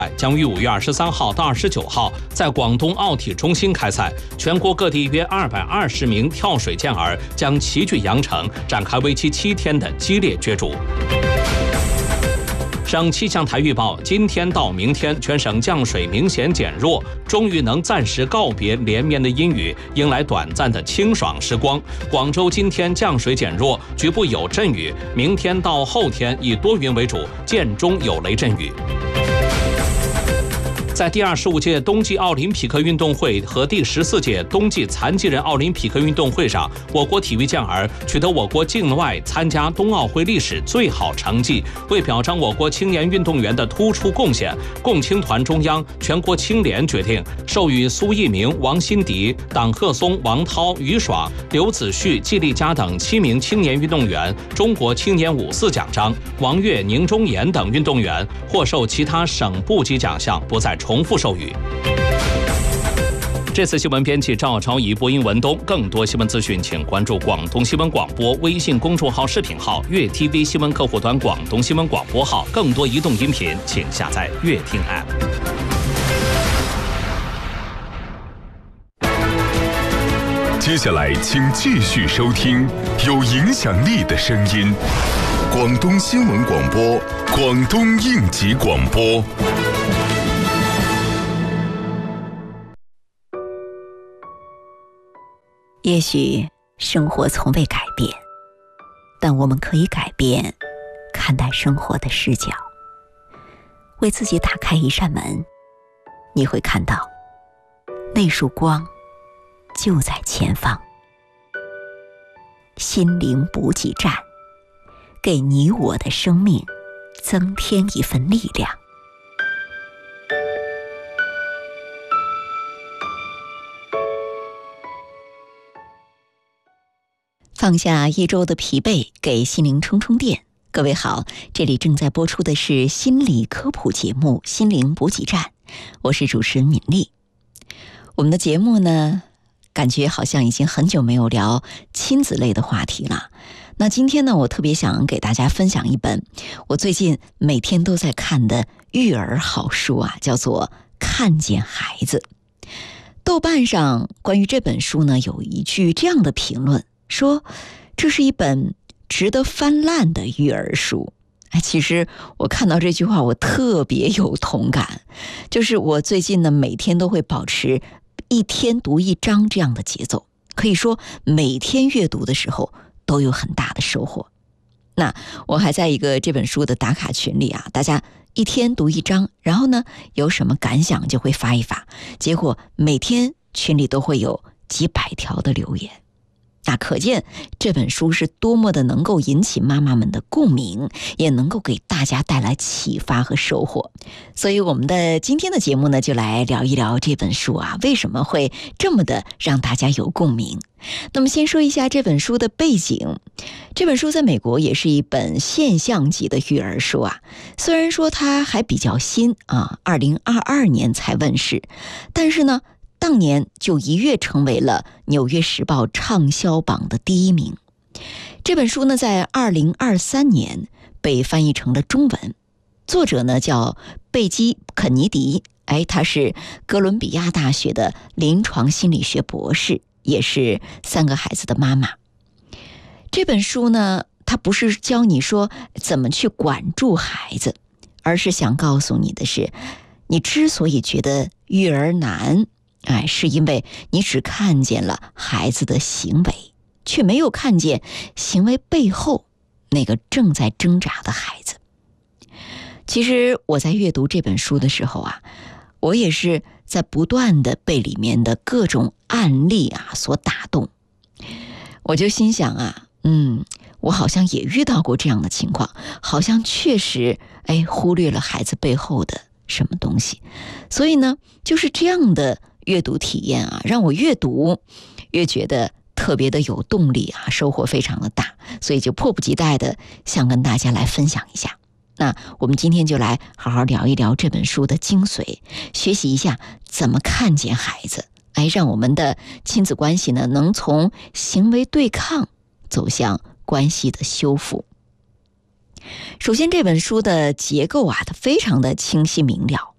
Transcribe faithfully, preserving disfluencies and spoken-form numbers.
将于五月二十三号到二十九号在广东奥体中心开赛，全国各地约二百二十名跳水健儿将齐聚羊城，展开为期七天的激烈角逐。省气象台预报，今天到明天全省降水明显减弱，终于能暂时告别连绵的阴雨，迎来短暂的清爽时光。广州今天降水减弱，局部有阵雨，明天到后天以多云为主，间中有雷阵雨。在第二十五届冬季奥林匹克运动会和第十四届冬季残疾人奥林匹克运动会上，我国体育健儿取得我国境外参加冬奥会历史最好成绩。为表彰我国青年运动员的突出贡献，共青团中央、全国青联决定授予苏翊鸣、王欣迪、党鹤松、王涛、于爽、刘子旭、季丽佳等七名青年运动员中国青年五四奖章，王悦、宁忠言等运动员获授其他省部级奖项，不再重复授予。这次新闻编辑赵朝怡，播音文东。更多新闻资讯，请关注广东新闻广播微信公众号、视频号、粤 T V 新闻客户端、广东新闻广播号。更多移动音频，请下载粤听 App。 接下来，请继续收听有影响力的声音——广东新闻广播、广东应急广播。 也许生活从未改变，但我们可以改变看待生活的视角。为自己打开一扇门，你会看到那束光就在前方。心灵补给站，给你我的生命增添一份力量。放下一周的疲惫，给心灵充充电。各位好，这里正在播出的是心理科普节目《心灵补给站》，我是主持人敏丽。我们的节目呢，感觉好像已经很久没有聊亲子类的话题了。那今天呢，我特别想给大家分享一本我最近每天都在看的育儿好书啊，叫做《看见孩子》。豆瓣上关于这本书呢，有一句这样的评论，说这是一本值得翻烂的育儿书。哎，其实我看到这句话，我特别有同感。就是我最近呢，每天都会保持一天读一章这样的节奏，可以说每天阅读的时候都有很大的收获。那我还在一个这本书的打卡群里啊，大家一天读一章，然后呢有什么感想就会发一发，结果每天群里都会有几百条的留言。那可见这本书是多么的能够引起妈妈们的共鸣，也能够给大家带来启发和收获。所以我们的今天的节目呢，就来聊一聊这本书啊，为什么会这么的让大家有共鸣。那么先说一下这本书的背景。这本书在美国也是一本现象级的育儿书啊，虽然说它还比较新啊，二零二二年才问世，但是呢当年就一跃成为了《纽约时报》畅销榜的第一名。这本书呢，在二零二三年被翻译成了中文，作者呢叫贝基·肯尼迪，哎，他是哥伦比亚大学的临床心理学博士，也是三个孩子的妈妈。这本书呢，它不是教你说怎么去管住孩子，而是想告诉你的是，你之所以觉得育儿难，哎，是因为你只看见了孩子的行为，却没有看见行为背后那个正在挣扎的孩子。其实我在阅读这本书的时候啊，我也是在不断的被里面的各种案例啊所打动。我就心想啊，嗯，我好像也遇到过这样的情况，好像确实哎忽略了孩子背后的什么东西。所以呢，就是这样的阅读体验啊，让我越读越觉得特别的有动力啊，收获非常的大，所以就迫不及待的想跟大家来分享一下。那我们今天就来好好聊一聊这本书的精髓，学习一下怎么看见孩子，哎，让我们的亲子关系呢，能从行为对抗走向关系的修复。首先，这本书的结构啊，它非常的清晰明了。